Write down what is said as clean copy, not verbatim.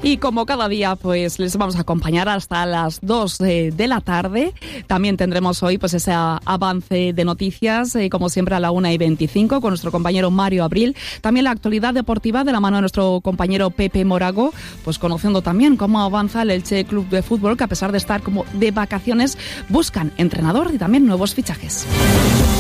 Y como cada día, pues les vamos a acompañar hasta las 2 de la tarde. También tendremos hoy pues ese avance de noticias, como siempre a la 1:25 con nuestro compañero Mario Abril. También la actualidad deportiva de la mano de nuestro compañero Pepe Morago, pues conociendo también cómo avanza el Elche Club de Fútbol, que a pesar de estar como de vacaciones, buscan entrenador y también nuevos fichajes.